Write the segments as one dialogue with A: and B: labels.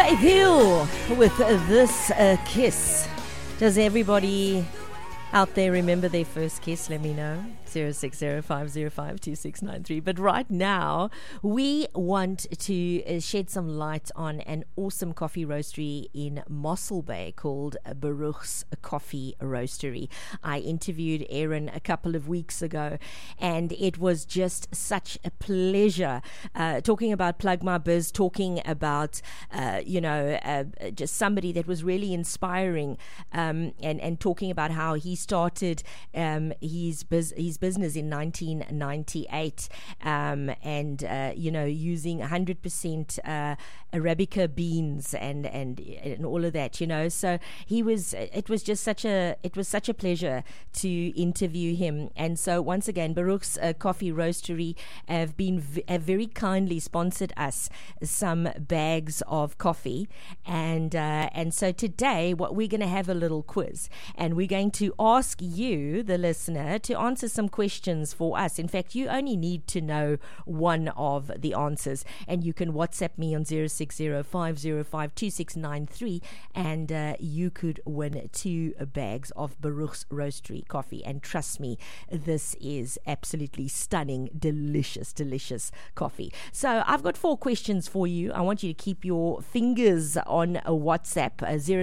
A: Faith Hill with this kiss. Does everybody out there remember their first kiss? Let me know. 0605052693. But right now, we want to shed some light on an awesome coffee roastery in Mossel Bay called Baruch's Coffee Roastery. I interviewed Aaron a couple of weeks ago, and it was just such a pleasure talking about Plug My Biz, talking about, just somebody that was really inspiring, and talking about how he started his business in 1998, using 100% Arabica beans and all of that, So it was such a pleasure to interview him. And so once again, Baruch's Coffee Roastery have very kindly sponsored us some bags of coffee, and so today what we're going to have a little quiz, and we're going to ask you, the listener, to answer some questions for us. In fact, you only need to know one of the answers, and you can WhatsApp me on 0605052693, and you could win 2 bags of Baruch's Roastery coffee. And trust me, this is absolutely stunning, delicious coffee. So I've got 4 questions for you. I want you to keep your fingers on a WhatsApp,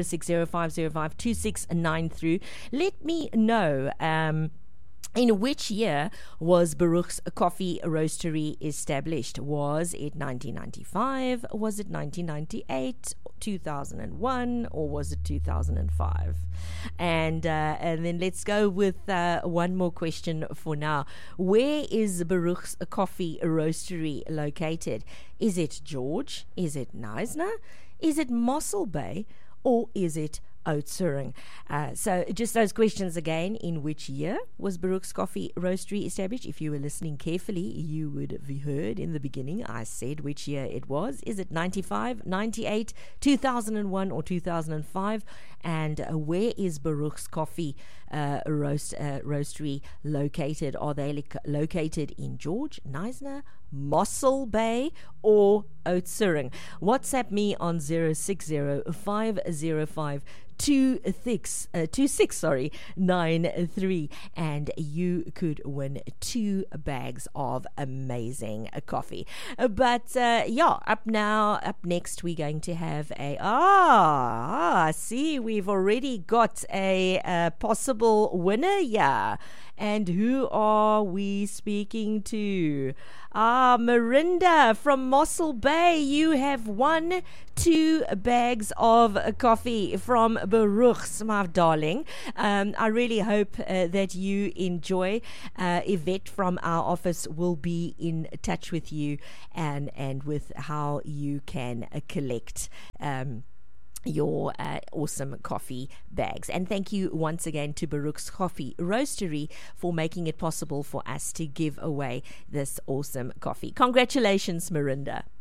A: 0605052693. Let me know in which year was Baruch's Coffee Roastery established? Was it 1995? Was it 1998? 2001? Or was it 2005? And then let's go with one more question for now. Where is Baruch's Coffee Roastery located? Is it George? Is it Knysna? Is it Mossel Bay? Or is it Oudtshoorn? So just those questions again. In which year was Baruch's Coffee Roastery established? If you were listening carefully, you would have heard in the beginning I said which year it was. Is it 95, 98, 2001 or 2005? And where is Baruch's Coffee Roastery located? Are they located in George, Knysna, Mossel Bay or Oudtshoorn? WhatsApp me on 0605052693, and you could win 2 bags of amazing coffee. But up next we're going to have see, we've already got a possible winner. Yeah. And who are we speaking to? Marinda from Mossel Bay. You have won 2 bags of coffee from Baruch's, my darling. I really hope that you enjoy. Yvette from our office will be in touch with you and with how you can collect your awesome coffee bags. And thank you once again to Baruch's Coffee Roastery for making it possible for us to give away this awesome coffee. Congratulations, Marinda.